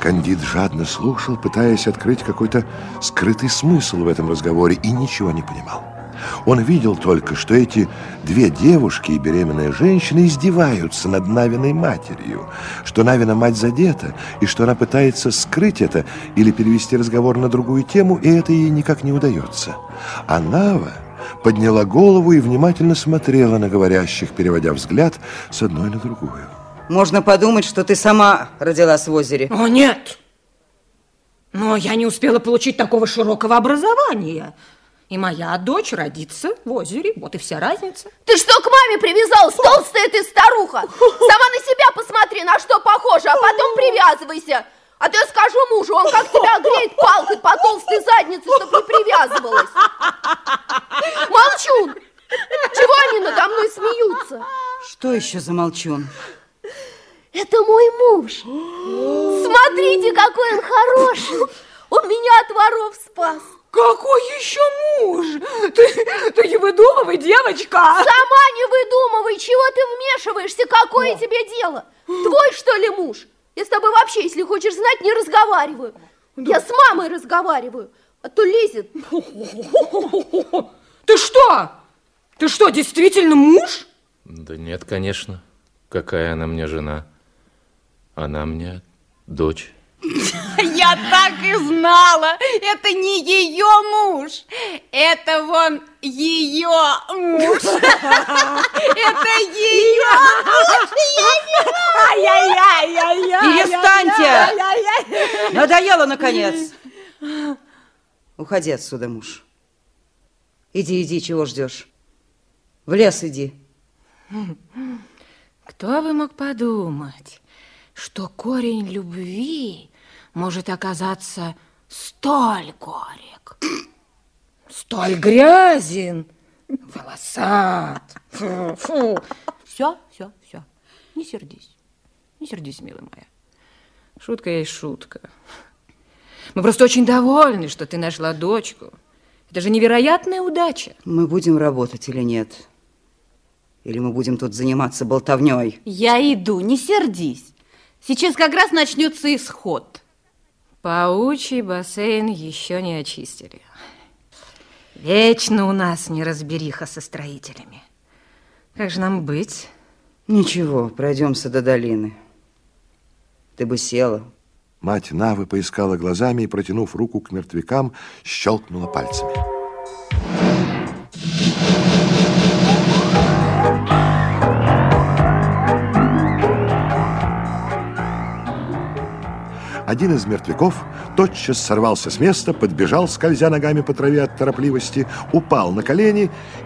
Кандид жадно слушал, пытаясь открыть какой-то скрытый смысл в этом разговоре, и ничего не понимал. Он видел только, что эти две девушки и беременная женщина издеваются над Навиной матерью, что Навина мать задета, и что она пытается скрыть это или перевести разговор на другую тему, и это ей никак не удается. А Нава подняла голову и внимательно смотрела на говорящих, переводя взгляд с одной на другую. Можно подумать, что ты сама родилась в озере. О, нет! Но я не успела получить такого широкого образования. И моя дочь родится в озере. Вот и вся разница. Ты что к маме привязалась, толстая ты старуха? Сама на себя посмотри, на что похожа, а потом привязывайся. А то я скажу мужу, он как тебя греет палкой по толстой заднице, чтобы не привязывалась. Молчун! Чего они надо мной смеются? Что еще за молчун? Это мой муж. Смотрите, какой он хороший. Он меня от воров спас. Какой еще муж? Ты не выдумывай, девочка. Сама не выдумывай, чего ты вмешиваешься, какое тебе дело? Твой, что ли, муж? Я с тобой вообще, если хочешь знать, не разговариваю. Я с мамой разговариваю, а то лезет. Ты что? Ты что, действительно муж? Да нет, конечно. Какая она мне жена? Она мне дочь. Я так и знала, это не ее муж, это вон ее муж. Это ее муж. Перестаньте! Надоело, наконец. Уходи отсюда, муж. Иди, чего ждешь? В лес иди. Кто бы мог подумать, что корень любви может оказаться столь горек, столь грязен, волосат. Фу. Все. Не сердись, милая моя. Шутка есть шутка. Мы просто очень довольны, что ты нашла дочку. Это же невероятная удача. Мы будем работать или нет? Или мы будем тут заниматься болтовней? Я иду, не сердись. Сейчас как раз начнется исход. Паучий бассейн еще не очистили. Вечно у нас неразбериха со строителями. Как же нам быть? Ничего, пройдемся до долины. Ты бы села. Мать Навы поискала глазами и, протянув руку к мертвякам, щелкнула пальцами. Один из мертвяков тотчас сорвался с места, подбежал, скользя ногами по траве от торопливости, упал на колени